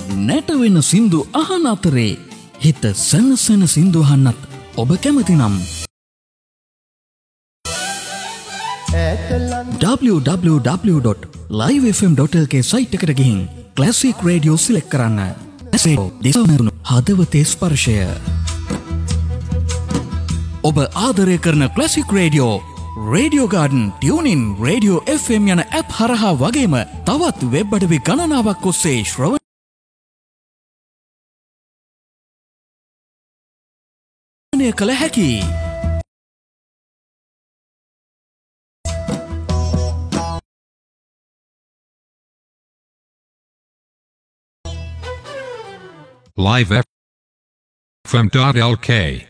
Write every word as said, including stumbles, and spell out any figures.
නැටවෙන සින්දු අහන අතරේ හිත සනසන සින්දු අහන්නත් ඔබ කැමති නම් w w w dot live f m dot l k site එකට ගිහින් ක්ලාසික් රේඩියෝ සිලෙක්ට් කරන්න. දිසවනතුණු හදවතේ ස්පර්ශය. ඔබ ආදරය කරන classic radio, radio garden, tuning, radio F M යන ඇප් හරහා වගේම තවත් වෙබ් අඩවි ගණනාවක් ඔස්සේ ශ්‍රවණය කළ හැකියි. live f m dot l k